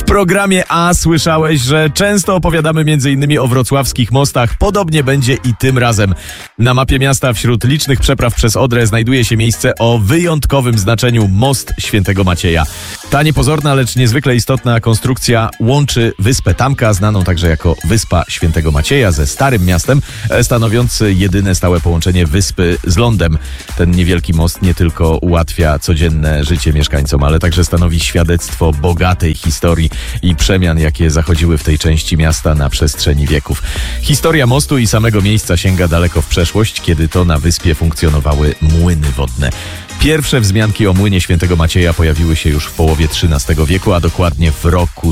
programie A słyszałeś, że często opowiadamy m.in. o wrocławskich mostach. Podobnie będzie i tym razem. Na mapie miasta wśród licznych przepraw przez Odrę znajduje się miejsce o wyjątkowym znaczeniu – Most Świętego Macieja. Ta niepozorna, lecz niezwykle istotna konstrukcja łączy wyspę Tamka, znaną także jako Wyspa Świętego Macieja, ze Starym Miastem, stanowiąc jedyne stałe połączenie wyspy z lądem. Ten niewielki most nie tylko ułatwia codzienne życie mieszkańcom, ale także stanowi świadectwo bogatej historii i przemian, jakie zachodziły w tej części miasta na przestrzeni wieków. Historia mostu i samego miejsca sięga daleko w przeszłość, kiedy to na wyspie funkcjonowały młyny wodne. Pierwsze wzmianki o młynie Świętego Macieja pojawiły się już w połowie XIII wieku, a dokładnie w roku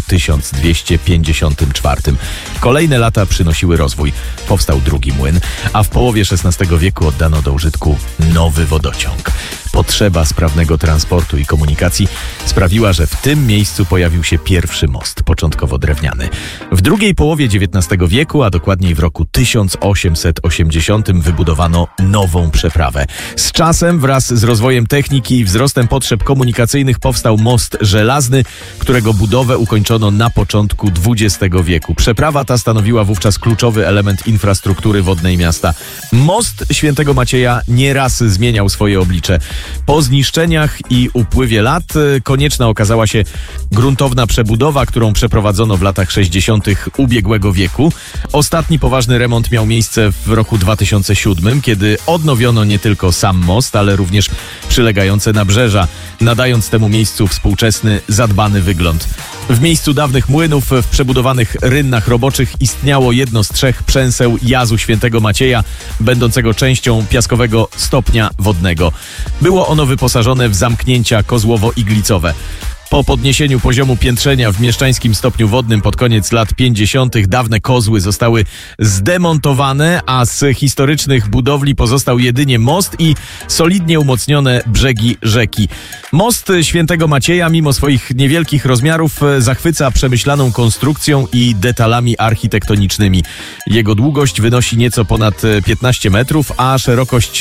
1254. Kolejne lata przynosiły rozwój. Powstał drugi młyn, a w połowie XVI wieku oddano do użytku nowy wodociąg. Potrzeba sprawnego transportu i komunikacji sprawiła, że w tym miejscu pojawił się pierwszy most, początkowo drewniany. W drugiej połowie XIX wieku, a dokładniej w roku 1880 wybudowano nową przeprawę. Z czasem wraz z rozwojem techniki i wzrostem potrzeb komunikacyjnych powstał most żelazny, którego budowę ukończono na początku XX wieku. Przeprawa ta stanowiła wówczas kluczowy element infrastruktury wodnej miasta. Most Świętego Macieja nieraz zmieniał swoje oblicze. Po zniszczeniach i upływie lat konieczna okazała się gruntowna przebudowa, którą przeprowadzono w latach 60. ubiegłego wieku. Ostatni poważny remont miał miejsce w roku 2007, kiedy odnowiono nie tylko sam most, ale również przylegające nabrzeża, nadając temu miejscu współczesny, zadbany wygląd. W miejscu dawnych młynów, w przebudowanych rynnach roboczych istniało jedno z 3 przęseł jazu Świętego Macieja, będącego częścią piaskowego stopnia wodnego. Było ono wyposażone w zamknięcia kozłowo-iglicowe. Po podniesieniu poziomu piętrzenia w mieszczańskim stopniu wodnym pod koniec lat 50. dawne kozły zostały zdemontowane, a z historycznych budowli pozostał jedynie most i solidnie umocnione brzegi rzeki. Most Świętego Macieja, mimo swoich niewielkich rozmiarów, zachwyca przemyślaną konstrukcją i detalami architektonicznymi. Jego długość wynosi nieco ponad 15 metrów, a szerokość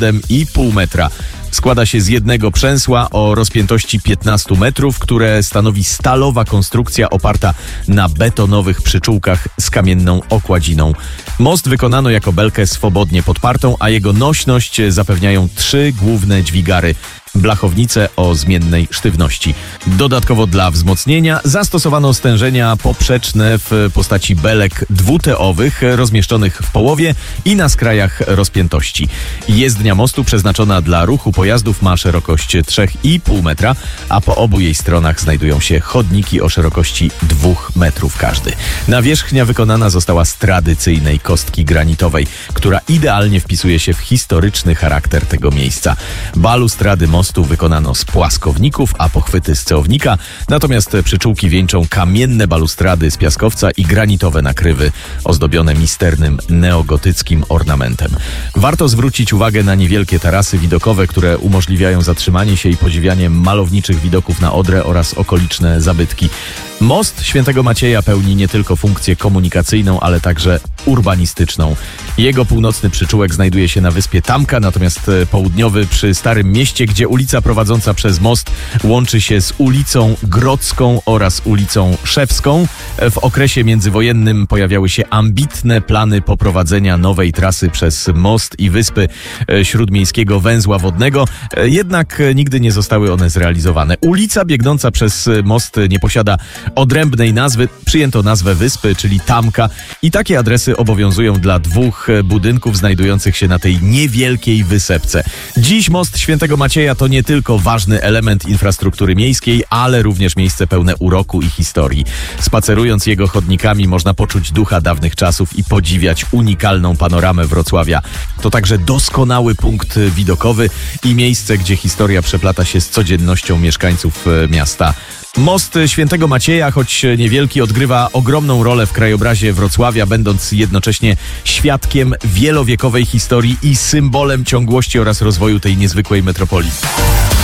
7,5 metra. Składa się z jednego przęsła o rozpiętości 15 metrów, które stanowi stalowa konstrukcja oparta na betonowych przyczółkach z kamienną okładziną. Most wykonano jako belkę swobodnie podpartą, a jego nośność zapewniają 3 główne dźwigary. Blachownice o zmiennej sztywności. Dodatkowo dla wzmocnienia zastosowano stężenia poprzeczne w postaci belek dwuteowych rozmieszczonych w połowie i na skrajach rozpiętości. Jezdnia mostu przeznaczona dla ruchu pojazdów ma szerokość 3,5 metra, a po obu jej stronach znajdują się chodniki o szerokości 2 metrów każdy. Nawierzchnia wykonana została z tradycyjnej kostki granitowej, która idealnie wpisuje się w historyczny charakter tego miejsca. Balustrady mostu wykonano z płaskowników, a pochwyty z ceownika, natomiast przyczółki wieńczą kamienne balustrady z piaskowca i granitowe nakrywy ozdobione misternym neogotyckim ornamentem. Warto zwrócić uwagę na niewielkie tarasy widokowe, które umożliwiają zatrzymanie się i podziwianie malowniczych widoków na Odrę oraz okoliczne zabytki. Most Świętego Macieja pełni nie tylko funkcję komunikacyjną, ale także urbanistyczną. Jego północny przyczółek znajduje się na wyspie Tamka, natomiast południowy przy Starym Mieście, gdzie ulica prowadząca przez most łączy się z ulicą Grodzką oraz ulicą Szewską. W okresie międzywojennym pojawiały się ambitne plany poprowadzenia nowej trasy przez most i wyspy śródmiejskiego węzła wodnego, jednak nigdy nie zostały one zrealizowane. Ulica biegnąca przez most nie posiada odrębnej nazwy, przyjęto nazwę wyspy, czyli Tamka, i takie adresy obowiązują dla 2 budynków znajdujących się na tej niewielkiej wysepce. Dziś most Świętego Macieja to nie tylko ważny element infrastruktury miejskiej, ale również miejsce pełne uroku i historii. Spacerując jego chodnikami można poczuć ducha dawnych czasów i podziwiać unikalną panoramę Wrocławia. To także doskonały punkt widokowy i miejsce, gdzie historia przeplata się z codziennością mieszkańców miasta. Most Świętego Macieja, choć niewielki, odgrywa ogromną rolę w krajobrazie Wrocławia, będąc jednocześnie świadkiem wielowiekowej historii i symbolem ciągłości oraz rozwoju tej niezwykłej metropolii.